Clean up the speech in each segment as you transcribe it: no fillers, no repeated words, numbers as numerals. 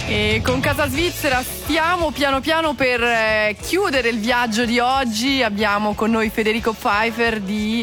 E con Casa Svizzera stiamo piano piano per chiudere il viaggio di oggi. Abbiamo con noi Federico Pfeiffer di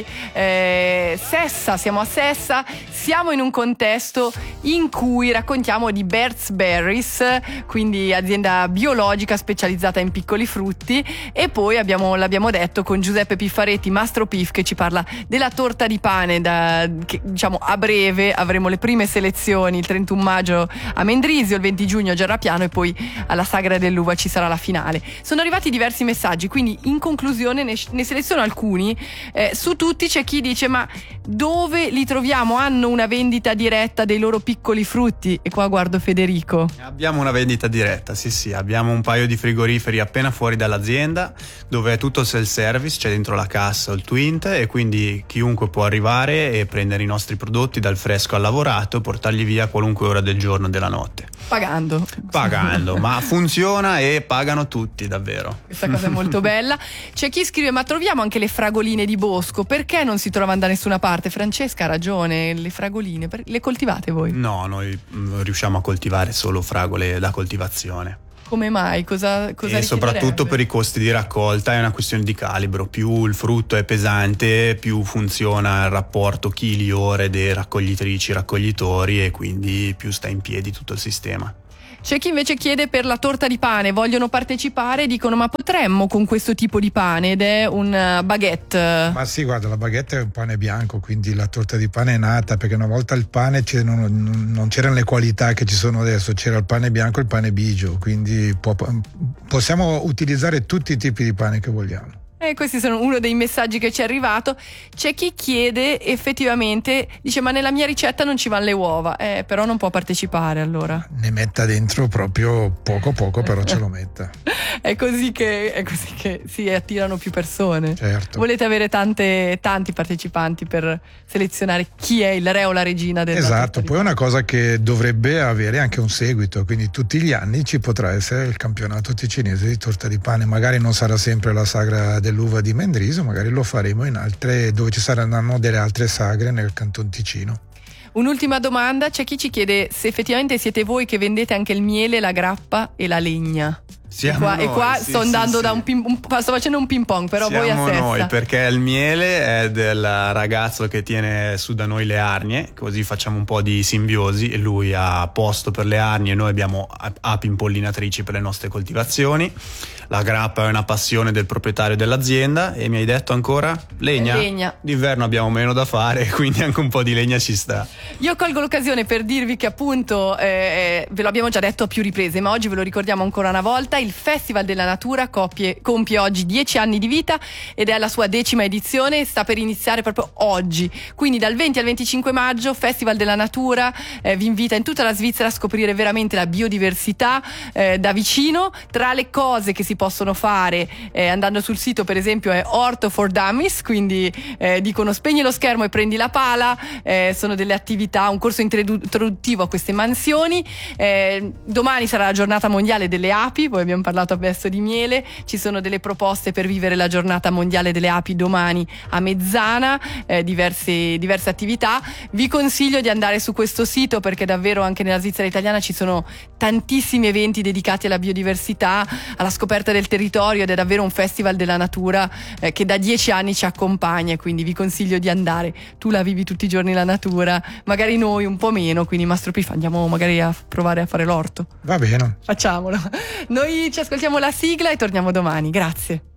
Sessa, siamo a Sessa, siamo in un contesto in cui raccontiamo di Bert's Berries, quindi azienda biologica specializzata in piccoli frutti, e poi l'abbiamo detto con Giuseppe Piffaretti, Mastro Piff, che ci parla della torta di pane che diciamo a breve avremo le prime selezioni il 31 maggio a Mendrisio, il 20 giugno a Gerrapiano e poi alla Sagra dell'Uva ci sarà la finale. Sono arrivati diversi messaggi, quindi in conclusione ne seleziono alcuni. Su tutti c'è chi dice: ma dove li troviamo? Hanno una vendita diretta dei loro piccoli frutti? E qua guardo Federico. Abbiamo una vendita diretta, sì, abbiamo un paio di frigoriferi appena fuori dall'azienda dove è tutto self-service, c'è dentro la cassa o il Twint, e quindi chiunque può arrivare e prendere i nostri prodotti dal fresco al lavorato e portarli via a qualunque ora del giorno e della notte. Pagando, ma funziona e pagano tutti, davvero. Questa cosa è molto bella. C'è chi scrive: ma troviamo anche le fragoline di bosco, perché non si trovano da nessuna parte? Francesca ha ragione, le fragoline le coltivate voi? No, noi riusciamo a coltivare solo fragole da coltivazione. Come mai? Cosa e soprattutto per i costi di raccolta è una questione di calibro. Più il frutto è pesante, più funziona il rapporto chili-ore dei raccoglitori, e quindi più sta in piedi tutto il sistema. C'è chi invece chiede per la torta di pane, vogliono partecipare e dicono: ma potremmo con questo tipo di pane? Ed è un baguette. Ma sì, guarda, la baguette è un pane bianco, quindi la torta di pane è nata perché una volta il pane non c'erano le qualità che ci sono adesso, c'era il pane bianco e il pane bigio, quindi possiamo utilizzare tutti i tipi di pane che vogliamo. E questi sono uno dei messaggi che ci è arrivato. C'è chi chiede, effettivamente, dice: ma nella mia ricetta non ci vanno le uova, però non può partecipare, allora ne metta dentro proprio poco, però ce lo metta. È così che si attirano più persone. Certo. Volete avere tanti partecipanti per selezionare chi è il re o la regina del Esatto, poi è una cosa che dovrebbe avere anche un seguito, quindi tutti gli anni ci potrà essere il campionato ticinese di torta di pane. Magari non sarà sempre la Sagra dell'Uva di Mendrisio, magari lo faremo in altre, dove ci saranno delle altre sagre nel Canton Ticino. Un'ultima domanda: c'è chi ci chiede se effettivamente siete voi che vendete anche il miele, la grappa e la legna. E qua sto andando da sto facendo un ping pong, però siamo voi a Sessa. Noi, perché il miele è del ragazzo che tiene su da noi le arnie, così facciamo un po' di simbiosi, e lui ha posto per le arnie, noi abbiamo api impollinatrici per le nostre coltivazioni. La grappa è una passione del proprietario dell'azienda. E mi hai detto ancora? Legna. D'inverno abbiamo meno da fare, quindi anche un po' di legna ci sta. Io colgo l'occasione per dirvi che appunto ve lo abbiamo già detto a più riprese, ma oggi ve lo ricordiamo ancora una volta: il Festival della Natura compie oggi 10 anni di vita ed è alla sua 10ª edizione, sta per iniziare proprio oggi, quindi dal 20 al 25 maggio Festival della Natura vi invita in tutta la Svizzera a scoprire veramente la biodiversità da vicino. Tra le cose che si possono fare andando sul sito, per esempio, è Orto for Dummies, quindi dicono spegni lo schermo e prendi la pala, sono delle attività, un corso introduttivo a queste mansioni. Domani sarà la giornata mondiale delle api, poi abbiamo parlato adesso di miele, ci sono delle proposte per vivere la giornata mondiale delle api domani a Mezzana, diverse attività. Vi consiglio di andare su questo sito perché davvero anche nella Svizzera italiana ci sono tantissimi eventi dedicati alla biodiversità, alla scoperta del territorio, ed è davvero un festival della natura che da 10 anni ci accompagna, quindi vi consiglio di andare. Tu la vivi tutti i giorni la natura, magari noi un po' meno, quindi Mastro Piff andiamo magari a provare a fare l'orto. Va bene. Facciamolo. Noi ci ascoltiamo la sigla e torniamo domani. Grazie.